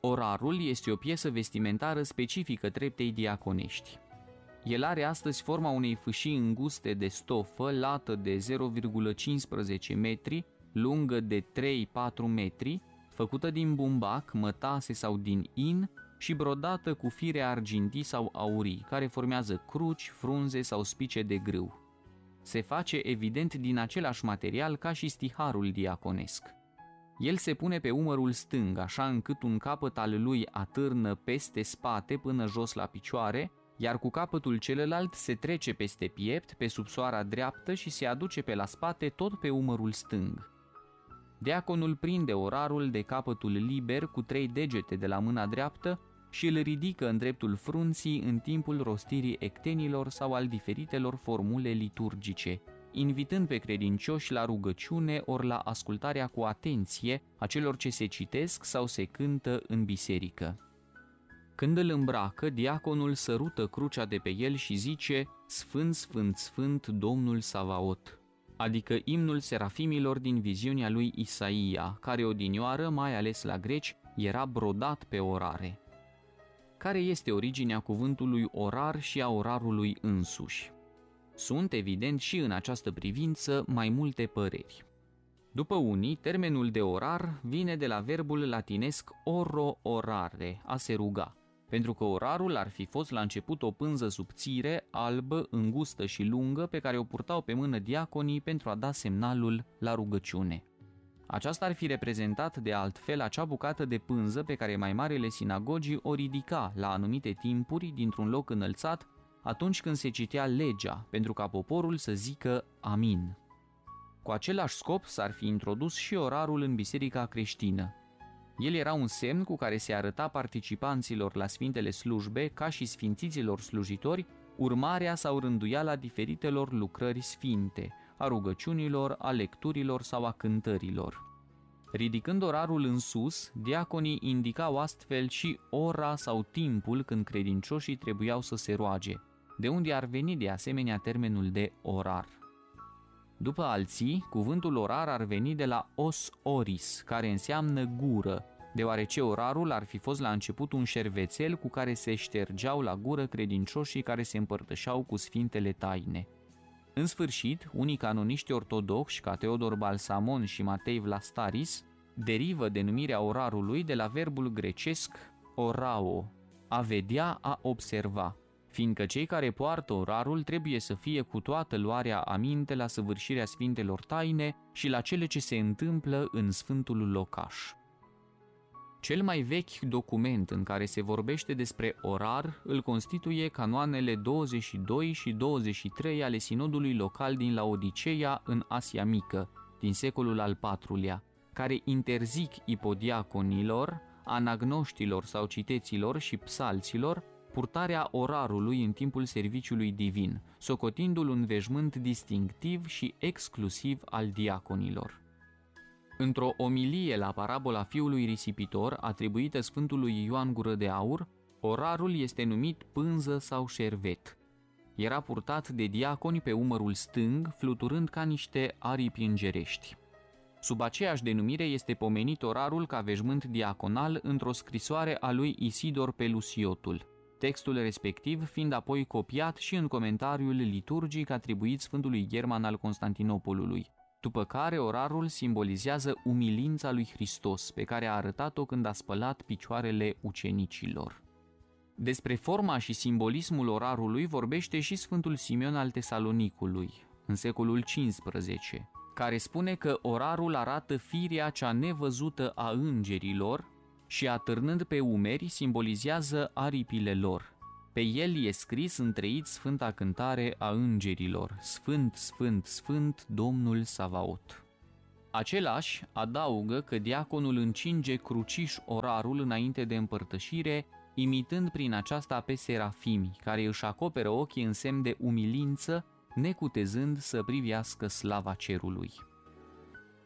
Orarul este o piesă vestimentară specifică treptei diaconești. El are astăzi forma unei fâșii înguste de stofă, lată de 0,15 metri, lungă de 3-4 metri, făcută din bumbac, mătase sau din in și brodată cu fire argintii sau aurii, care formează cruci, frunze sau spice de grâu. Se face evident din același material ca și stiharul diaconesc. El se pune pe umărul stâng, așa încât un capăt al lui atârnă peste spate până jos la picioare, iar cu capătul celălalt se trece peste piept, pe subsoara dreaptă și se aduce pe la spate tot pe umărul stâng. Diaconul prinde orarul de capătul liber cu 3 degete de la mâna dreaptă și îl ridică în dreptul frunții în timpul rostirii ectenilor sau al diferitelor formule liturgice, invitând pe credincioși la rugăciune ori la ascultarea cu atenție a celor ce se citesc sau se cântă în biserică. Când îl îmbracă, diaconul sărută crucea de pe el și zice: Sfânt, Sfânt, Sfânt, Domnul Savaot, adică imnul serafimilor din viziunea lui Isaia, care odinioară, mai ales la greci, era brodat pe orare. Care este originea cuvântului orar și a orarului însuși? Sunt, evident, și în această privință mai multe păreri. După unii, termenul de orar vine de la verbul latinesc oro orare, a se ruga, pentru că orarul ar fi fost la început o pânză subțire, albă, îngustă și lungă, pe care o purtau pe mână diaconii pentru a da semnalul la rugăciune. Aceasta ar fi reprezentat de altfel acea bucată de pânză pe care mai marele sinagogii o ridica la anumite timpuri dintr-un loc înălțat atunci când se citea legea, pentru ca poporul să zică amin. Cu același scop s-ar fi introdus și orarul în biserica creștină. El era un semn cu care se arăta participanților la sfintele slujbe, ca și sfințiților slujitori, urmarea sau rânduiala diferitelor lucrări sfinte, a rugăciunilor, a lecturilor sau a cântărilor. Ridicând orarul în sus, diaconii indicau astfel și ora sau timpul când credincioșii trebuiau să se roage, de unde ar veni de asemenea termenul de orar. După alții, cuvântul orar ar veni de la os oris, care înseamnă gură, deoarece orarul ar fi fost la început un șervețel cu care se ștergeau la gură credincioșii care se împărtășeau cu sfintele taine. În sfârșit, unii canoniști ortodoxi, ca Teodor Balsamon și Matei Vlastaris, derivă denumirea orarului de la verbul grecesc orao, a vedea, a observa, fiindcă cei care poartă orarul trebuie să fie cu toată luarea aminte la săvârșirea sfintelor taine și la cele ce se întâmplă în sfântul locaș. Cel mai vechi document în care se vorbește despre orar îl constituie canoanele 22 și 23 ale sinodului local din Laodiceea în Asia Mică, din secolul al IV-lea, care interzic ipodiaconilor, anagnoștilor sau citeților și psalților purtarea orarului în timpul serviciului divin, socotindu-l un veșmânt distinctiv și exclusiv al diaconilor. Într-o omilie la parabola fiului risipitor, atribuită Sfântului Ioan Gură de Aur, orarul este numit pânză sau șervet. Era purtat de diaconi pe umărul stâng, fluturând ca niște aripi îngerești. Sub aceeași denumire este pomenit orarul ca veșmânt diaconal într-o scrisoare a lui Isidor Pelusiotul, textul respectiv fiind apoi copiat și în comentariul liturgic atribuit Sfântului German al Constantinopolului, după care orarul simbolizează umilința lui Hristos, pe care a arătat-o când a spălat picioarele ucenicilor. Despre forma și simbolismul orarului vorbește și Sfântul Simeon al Tesalonicului, în secolul XV, care spune că orarul arată firea cea nevăzută a îngerilor și, atârnând pe umeri, simbolizează aripile lor. Pe el e scris întreit sfânta cântare a îngerilor: Sfânt, Sfânt, Sfânt, Domnul Savaot. Același adaugă că diaconul încinge cruciș orarul înainte de împărtășire, imitând prin aceasta pe serafimi, care își acoperă ochii în semn de umilință, necutezând să privească slava cerului.